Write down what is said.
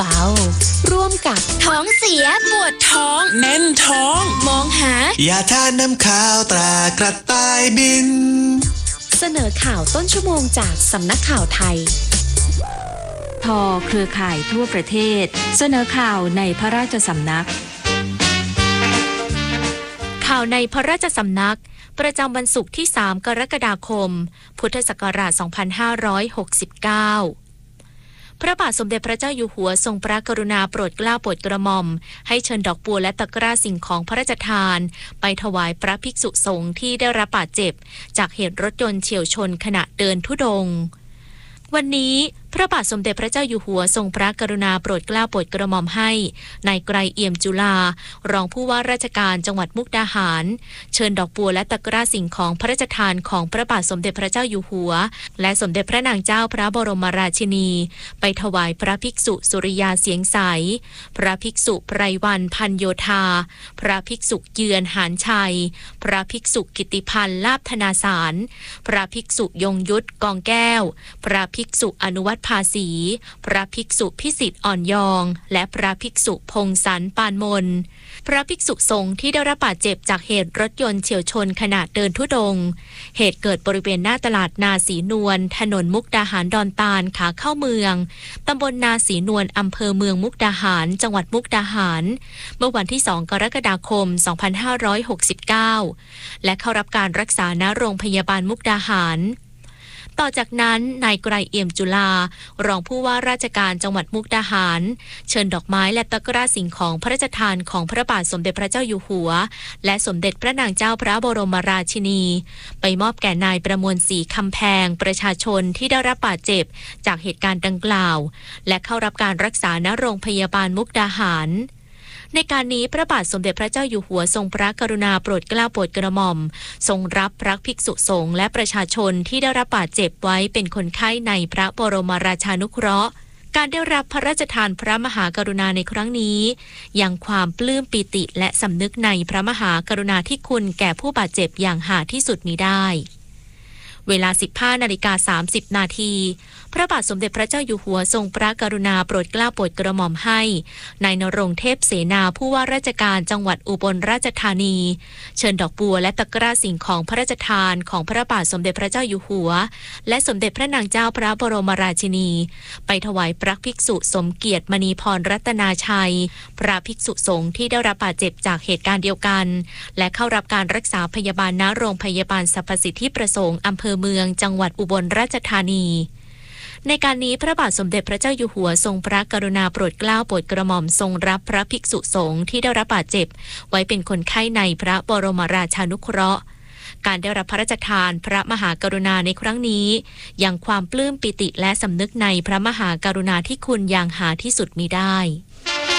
เปาร่วมกับท้องเสียปวดท้องแน่นท้องมองหายาทาน้ำข้าวตรากระต่ายบินเสนอข่าวต้นชั่วโมงจากสำนักข่าวไทยทอเครือข่ายทั่วประเทศเสนอข่าวในพระราชสำนักข่าวในพระราชสำนักประจำวันศุกร์ที่3กรกฎาคมพุทธศักราช2569พระบาทสมเด็จพระเจ้าอยู่หัวทรงพระกรุณาโปรดเกล้าโปรดกระหม่อมให้เชิญดอกบัวและตะกร้าสิ่งของพระราชทานไปถวายพระภิกษุสงฆ์ที่ได้รับบาดเจ็บจากเหตุรถยนต์เฉี่ยวชนขณะเดินธุดงค์วันนี้พระบาทสมเด็จพระเจ้าอยู่หัวทรงพระกรุณาโปรดเกล้าโปรดกระหม่อมให้นายไกรเอี่ยมจุฬารองผู้ว่าราชการจังหวัดมุกดาหารเชิญดอกบัวและตะกร้าสิ่งของพระราชทานของพระบาทสมเด็จพระเจ้าอยู่หัวและสมเด็จพระนางเจ้าพระบรมราชินีไปถวายพระภิกษุสุริยาเสียงใสพระภิกษุไพรวันพันโยธาพระภิกษุเยือนหานชัยพระภิกษุกิติพันธ์ลาภธนาสารพระภิกษุยงยุทธกองแก้วพระภิกษุอนุวัตรภาษีพระภิกษุพิสิทธิ์อ่อนยองและพระภิกษุพงศรปานมนพระภิกษุสงฆ์ที่ได้รับบาดเจ็บจากเหตุรถยนต์เฉี่ยวชนขณะเดินธุดงค์เหตุเกิดบริเวณหน้าตลาดนาสีนวลถนนมุกดาหารดอนตาลขาเข้าเมืองตำบลนาสีนวลอำเภอเมืองมุกดาหารจังหวัดมุกดาหารเมื่อวันที่2กรกฎาคม2569และเข้ารับการรักษาณโรงพยาบาลมุกดาหารต่อจากนั้นนายไกรเอี่ยมจุฬารองผู้ว่าราชการจังหวัดมุกดาหารเชิญดอกไม้และตะกร้าสิ่งของพระราชทานของพระบาทสมเด็จพระเจ้าอยู่หัวและสมเด็จพระนางเจ้าพระบรมราชินีไปมอบแก่นายประมวลศรีคำแพงประชาชนที่ได้รับบาดเจ็บจากเหตุการณ์ดังกล่าวและเข้ารับการรักษาณโรงพยาบาลมุกดาหารในการนี้พระบาทสมเด็จพระเจ้าอยู่หัวทรงพระกรุณาโปรดเกล้าโปรดกระหม่อมทรงรับพระภิกษุสงฆ์และประชาชนที่ได้รับบาดเจ็บไว้เป็นคนไข้ในพระบรมราชานุเคราะห์การได้รับพระราชทานพระมหากรุณาในครั้งนี้ยังความปลื้มปิติและสำนึกในพระมหากรุณาธิคุณแก่ผู้บาดเจ็บอย่างหาที่สุดมิได้เวลา 15:30 นาทีพระบาทสมเด็จพระเจ้าอยู่หัวทรงพระกรุณาโปรดเกล้าโปรดกระหม่อมให้นายณรงค์เทพเสนาผู้ว่าราชการจังหวัดอุบลราชธานีเชิญดอกบัวและตะกร้าสิ่งของพระราชทานของพระบาทสมเด็จพระเจ้าอยู่หัวและสมเด็จพระนางเจ้าพระบรมราชินีไปถวายพระภิกษุสมเกียรติมณีพรรัตนาชัยพระภิกษุสงฆ์ที่ได้รับบาดเจ็บจากเหตุการณ์เดียวกันและเข้ารับการรักษาพยาบาลณโรงพยาบาลสรรพสิทธิประสงค์อำเภอเมืองจังหวัดอุบลราชธานีในการนี้พระบาทสมเด็จพระเจ้าอยู่หัวทรงพระกรุณาโปรดเกล้าโปรดกระหม่อมทรงรับพระภิกษุสงฆ์ที่ได้รับบาดเจ็บไว้เป็นคนไข้ในพระบรมราชานุเคราะห์การได้รับพระราชทานพระมหากรุณาในครั้งนี้ยังความปลื้มปิติและสำนึกในพระมหากรุณาธิคุณอย่างหาที่สุดมิได้